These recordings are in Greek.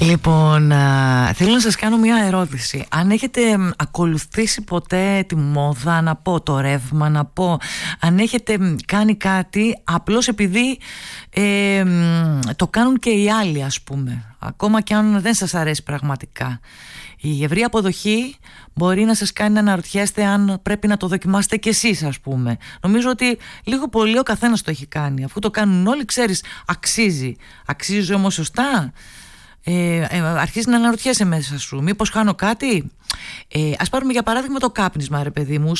Λοιπόν, θέλω να σας κάνω μια ερώτηση. Αν έχετε ακολουθήσει ποτέ τη μόδα, να πω, το ρεύμα, να πω, αν έχετε κάνει κάτι απλώς επειδή το κάνουν και οι άλλοι, ας πούμε, ακόμα και αν δεν σας αρέσει πραγματικά. Η ευρεία αποδοχή μπορεί να σας κάνει να αναρωτιέστε αν πρέπει να το δοκιμάσετε κι εσείς, ας πούμε. Νομίζω ότι λίγο πολύ ο καθένας το έχει κάνει. Αφού το κάνουν όλοι, ξέρεις, αξίζει. Αξίζει όμως σωστά? Αρχίζει να αναρωτιέσαι μέσα σου, μήπως χάνω κάτι? Ας πάρουμε για παράδειγμα το κάπνισμα, ρε παιδί μου.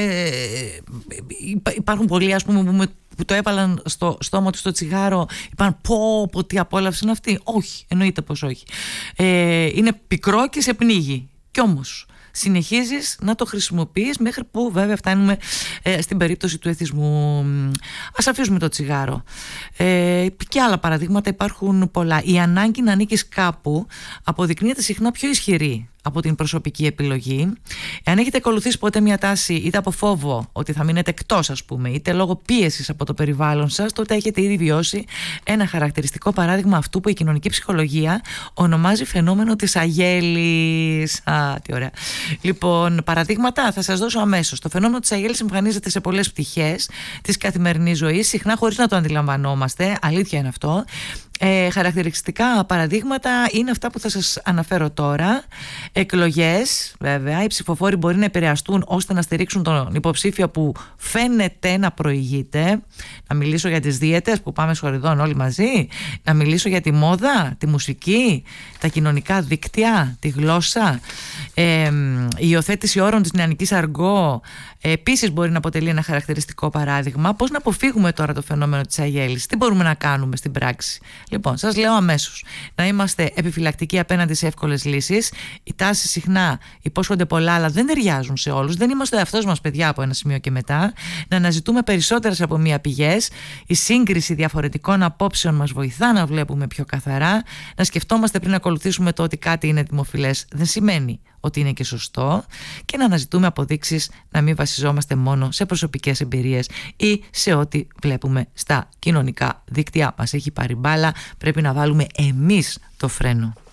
Υπάρχουν πολλοί, ας πούμε, που το έβαλαν στο στόμα του στο τσιγάρο, είπαν πω τι απόλαυση είναι αυτή. Όχι, εννοείται πως όχι. Είναι πικρό και σε πνίγει. Κι όμως συνεχίζεις να το χρησιμοποιείς μέχρι που βέβαια φτάνουμε στην περίπτωση του εθισμού. Ας αφήσουμε το τσιγάρο. Και άλλα παραδείγματα υπάρχουν πολλά. Η ανάγκη να ανήκεις κάπου αποδεικνύεται συχνά πιο ισχυρή από την προσωπική επιλογή. Εάν έχετε ακολουθήσει ποτέ μια τάση, είτε από φόβο ότι θα μείνετε εκτός, ας πούμε, είτε λόγω πίεσης από το περιβάλλον σας, τότε έχετε ήδη βιώσει ένα χαρακτηριστικό παράδειγμα αυτού που η κοινωνική ψυχολογία ονομάζει φαινόμενο της αγέλης. Τι ωραία. Λοιπόν, παραδείγματα θα σας δώσω αμέσως. Το φαινόμενο της αγέλης εμφανίζεται σε πολλές πτυχές της καθημερινής ζωής, συχνά χωρίς να το αντιλαμβανόμαστε. Αλήθεια είναι αυτό. Χαρακτηριστικά παραδείγματα είναι αυτά που θα σας αναφέρω τώρα. Εκλογές, βέβαια, οι ψηφοφόροι μπορεί να επηρεαστούν ώστε να στηρίξουν τον υποψήφιο που φαίνεται να προηγείται. Να μιλήσω για τις δίαιτες που πάμε σχολιδών όλοι μαζί. Να μιλήσω για τη μόδα, τη μουσική, τα κοινωνικά δίκτυα, τη γλώσσα. Η υιοθέτηση όρων της νεανικής αργό επίσης μπορεί να αποτελεί ένα χαρακτηριστικό παράδειγμα. Πώς να αποφύγουμε τώρα το φαινόμενο της αγέλης? Τι μπορούμε να κάνουμε στην πράξη? Λοιπόν, σας λέω αμέσως. Να είμαστε επιφυλακτικοί απέναντι σε εύκολες λύσεις. Οι τάσεις συχνά υπόσχονται πολλά, αλλά δεν ταιριάζουν σε όλους. Δεν είμαστε ο εαυτός μας, παιδιά, από ένα σημείο και μετά. Να αναζητούμε περισσότερες από μία πηγές. Η σύγκριση διαφορετικών απόψεων μας βοηθά να βλέπουμε πιο καθαρά. Να σκεφτόμαστε πριν να ακολουθήσουμε το ότι κάτι είναι δημοφιλές δεν σημαίνει ότι είναι και σωστό, και να αναζητούμε αποδείξεις, να μην βασιζόμαστε μόνο σε προσωπικές εμπειρίες ή σε ό,τι βλέπουμε στα κοινωνικά δίκτυα. Μας έχει πάρει μπάλα, πρέπει να βάλουμε εμείς το φρένο.